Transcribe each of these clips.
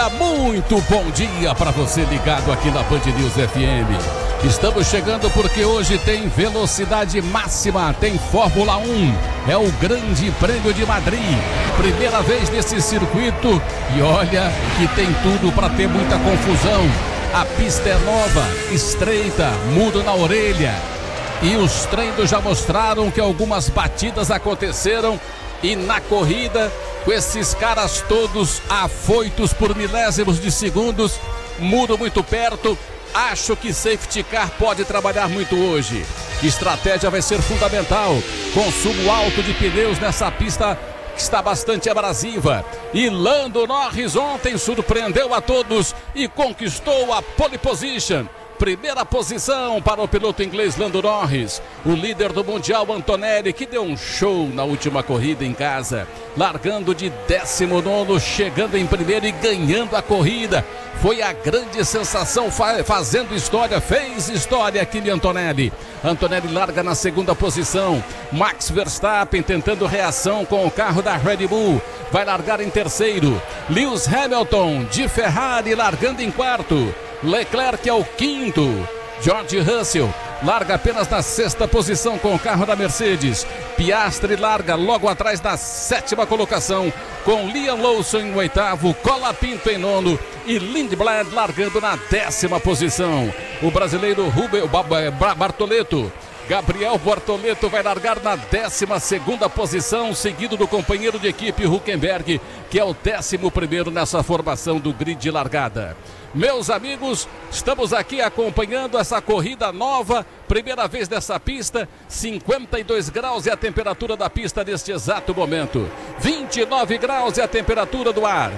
muito bom dia para você ligado aqui na Band News FM. Estamos chegando porque hoje tem velocidade máxima, tem Fórmula 1, é o Grande Prêmio de Madrid, primeira vez nesse circuito e olha que tem tudo para ter muita confusão. A pista é nova, estreita, mudo na orelha e os treinos já mostraram que algumas batidas aconteceram e na corrida, com esses caras todos afoitos por milésimos de segundos, mudo muito perto, acho que safety car pode trabalhar muito hoje. Estratégia vai ser fundamental, consumo alto de pneus nessa pista que está bastante abrasiva. E Lando Norris ontem surpreendeu a todos e conquistou a pole position. Primeira posição para o piloto inglês Lando Norris. O líder do Mundial, Antonelli, que deu um show na última corrida em casa. Largando de 19º, chegando em primeiro e ganhando a corrida. Foi a grande sensação, fazendo história, fez história aquele Antonelli. Antonelli larga na segunda posição. Max Verstappen tentando reação com o carro da Red Bull. Vai largar em terceiro. Lewis Hamilton de Ferrari largando em quarto. Leclerc é o quinto. George Russell larga apenas na sexta posição com o carro da Mercedes. Piastri larga logo atrás na sétima colocação com Liam Lawson em oitavo, Colapinto em nono e Lindblad largando na 10ª posição. O brasileiro Bartoleto, Gabriel Bortoleto vai largar na 12ª posição, seguido do companheiro de equipe Hülkenberg, que é o 11º nessa formação do grid de largada. Meus amigos, estamos aqui acompanhando essa corrida nova, primeira vez nessa pista, 52 graus é a temperatura da pista neste exato momento, 29 graus é a temperatura do ar,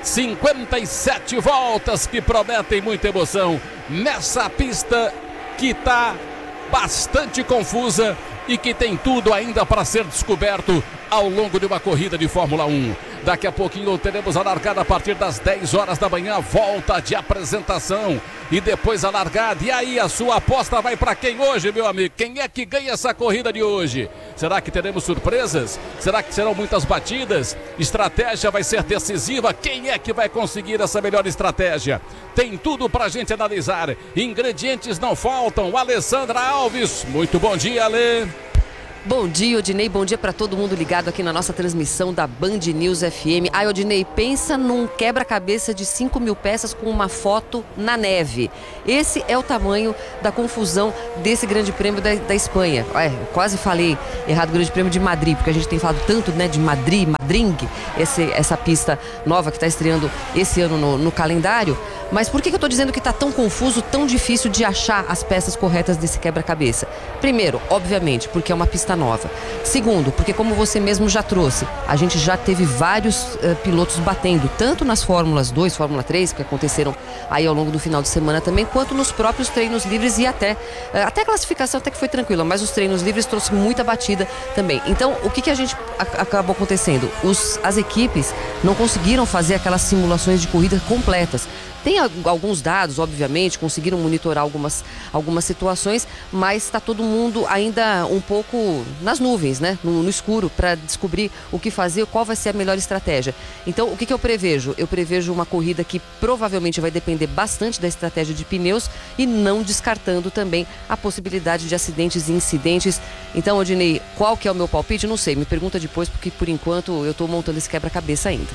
57 voltas que prometem muita emoção nessa pista que está bastante confusa e que tem tudo ainda para ser descoberto ao longo de uma corrida de Fórmula 1. Daqui a pouquinho teremos a largada a partir das 10 horas da manhã, volta de apresentação e depois a largada. E aí, a sua aposta vai para quem hoje, meu amigo? Quem é que ganha essa corrida de hoje? Será que teremos surpresas? Será que serão muitas batidas? Estratégia vai ser decisiva? Quem é que vai conseguir essa melhor estratégia? Tem tudo pra gente analisar. Ingredientes não faltam. Alessandra Alves, muito bom dia, Ale. Bom dia, Odinei, bom dia para todo mundo ligado aqui na nossa transmissão da Band News FM. Ai, Odinei, pensa num quebra-cabeça de 5.000 peças com uma foto na neve. Esse é o tamanho da confusão desse grande prêmio da Espanha. Eu quase falei errado, Grande Prêmio de Madrid, porque a gente tem falado tanto, né, de Madrid, Madringue, essa pista nova que está estreando esse ano no calendário. Mas por que eu estou dizendo que está tão confuso, tão difícil de achar as peças corretas desse quebra-cabeça? Primeiro, obviamente, porque é uma pista nova. Segundo, porque como você mesmo já trouxe, a gente já teve vários pilotos batendo, tanto nas Fórmulas 2, Fórmula 3, que aconteceram aí ao longo do final de semana também, quanto nos próprios treinos livres e até a classificação até que foi tranquila, mas os treinos livres trouxe muita batida também. Então, o que a gente acabou acontecendo? As equipes não conseguiram fazer aquelas simulações de corrida completas. Tem alguns dados, obviamente, conseguiram monitorar algumas situações, mas está todo mundo ainda um pouco nas nuvens, né? No escuro, para descobrir o que fazer, qual vai ser a melhor estratégia. Então, o que eu prevejo? Eu prevejo uma corrida que provavelmente vai depender bastante da estratégia de pneus e não descartando também a possibilidade de acidentes e incidentes. Então, Odinei, qual que é o meu palpite? Não sei, me pergunta depois, porque por enquanto eu estou montando esse quebra-cabeça ainda.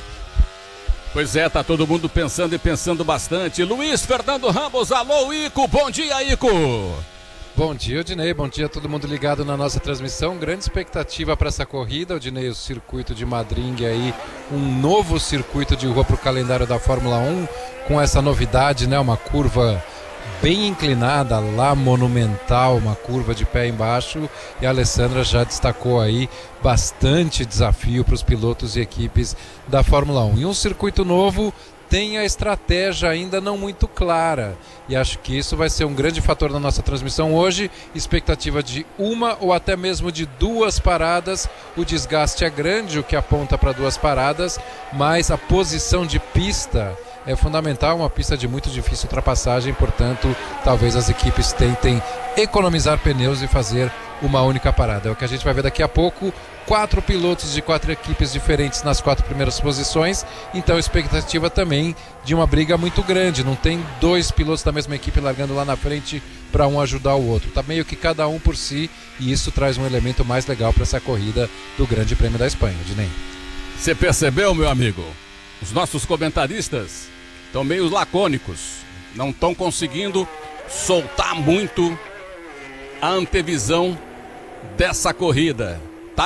Pois é, tá todo mundo pensando e pensando bastante. Luiz Fernando Ramos, alô Ico, bom dia Ico. Bom dia, Odinei, bom dia a todo mundo ligado na nossa transmissão. Grande expectativa para essa corrida, Odinei, o circuito de Madrid aí, um novo circuito de rua para o calendário da Fórmula 1, com essa novidade, né, uma curva bem inclinada, lá monumental, uma curva de pé embaixo, e a Alessandra já destacou aí bastante desafio para os pilotos e equipes da Fórmula 1. E um circuito novo tem a estratégia ainda não muito clara, e acho que isso vai ser um grande fator na nossa transmissão hoje. Expectativa de uma ou até mesmo de 2 paradas. O desgaste é grande, o que aponta para 2 paradas, mas a posição de pista é fundamental, uma pista de muito difícil ultrapassagem, portanto, talvez as equipes tentem economizar pneus e fazer uma única parada. É o que a gente vai ver daqui a pouco. 4 pilotos de 4 equipes diferentes nas 4 primeiras posições, então expectativa também de uma briga muito grande. Não tem 2 pilotos da mesma equipe largando lá na frente para um ajudar o outro. Tá meio que cada um por si, e isso traz um elemento mais legal para essa corrida do Grande Prêmio da Espanha, Dinei. Você percebeu, meu amigo? Os nossos comentaristas estão meio lacônicos, não estão conseguindo soltar muito a antevisão dessa corrida. Tá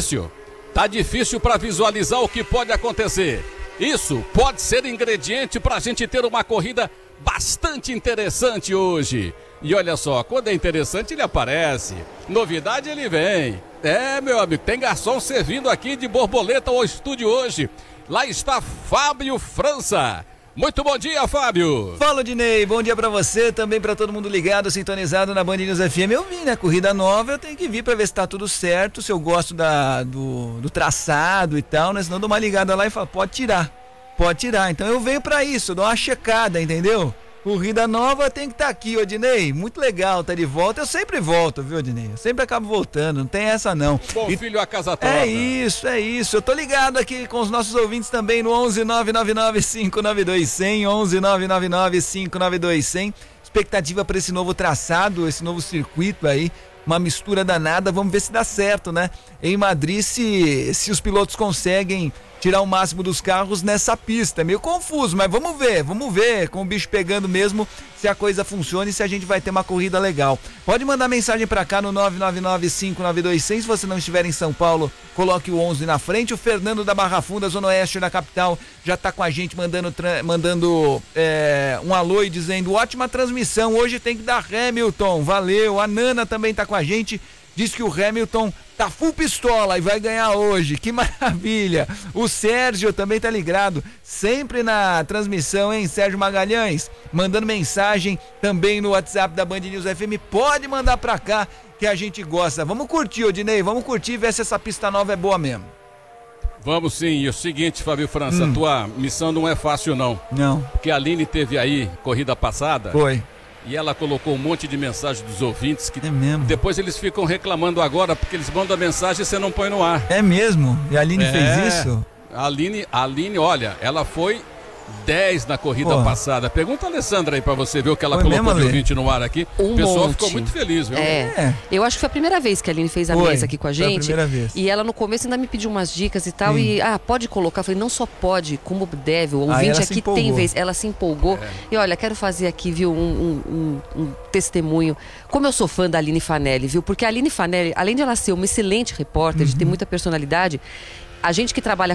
difícil para visualizar o que pode acontecer. Isso pode ser ingrediente para a gente ter uma corrida bastante interessante hoje. E olha só, quando é interessante ele aparece, novidade ele vem. É, meu amigo, tem garçom servindo aqui de borboleta ao estúdio hoje. Lá está Fábio França. Muito bom dia, Fábio. Fala, Dinei, bom dia pra você, também pra todo mundo ligado, sintonizado na Band News FM. Eu vim, né, corrida nova, eu tenho que vir pra ver se tá tudo certo, se eu gosto do traçado e tal, né, senão eu dou uma ligada lá e falo, pode tirar. Então eu venho pra isso, eu dou uma checada, entendeu? Corrida nova tem que estar aqui, Odinei. Muito legal, tá de volta. Eu sempre volto, viu, Odinei? Eu sempre acabo voltando, não tem essa não. Bom filho, a casa toda. É isso. Eu tô ligado aqui com os nossos ouvintes também no 11-999-592-100, 11-999-592-100. Expectativa para esse novo traçado, esse novo circuito aí. Uma mistura danada, vamos ver se dá certo, né? Em Madrid, se os pilotos conseguem tirar o máximo dos carros nessa pista. É meio confuso, mas vamos ver com o bicho pegando mesmo, se a coisa funciona e se a gente vai ter uma corrida legal. Pode mandar mensagem pra cá no 999-592-100. Se você não estiver em São Paulo, coloque o 11 na frente. O Fernando da Barra Funda, Zona Oeste da capital, já tá com a gente mandando um alô e dizendo, ótima transmissão, hoje tem que dar Hamilton, valeu. A Nana também tá com a gente, diz que o Hamilton tá full pistola e vai ganhar hoje, que maravilha. O Sérgio também tá ligado, sempre na transmissão, hein, Sérgio Magalhães, mandando mensagem também no WhatsApp da Band News FM, pode mandar pra cá que a gente gosta. Vamos curtir, Odinei, vamos curtir e ver se essa pista nova é boa mesmo. Vamos sim, e o seguinte, Fábio França, tua missão não é fácil não. Não. Porque a Aline teve aí, corrida passada. Foi. E ela colocou um monte de mensagem dos ouvintes que é mesmo? Depois eles ficam reclamando agora porque eles mandam a mensagem e você não põe no ar. É mesmo? E a Aline fez isso? A Aline, olha, ela foi 10 na corrida passada. Pergunta a Alessandra aí pra você ver o que ela colocou de ouvinte no ar aqui. O pessoal ficou muito feliz, viu? Eu acho que foi a primeira vez que a Aline fez a mesa aqui com a gente. Foi a primeira vez. E ela no começo ainda me pediu umas dicas e tal. Sim. E, pode colocar. Eu falei, não só pode, como deve. O ouvinte aqui tem vez. Ela se empolgou. E olha, quero fazer aqui, viu, um testemunho. Como eu sou fã da Aline Fanelli, viu? Porque a Aline Fanelli, além de ela ser uma excelente repórter, de ter muita personalidade, a gente que trabalha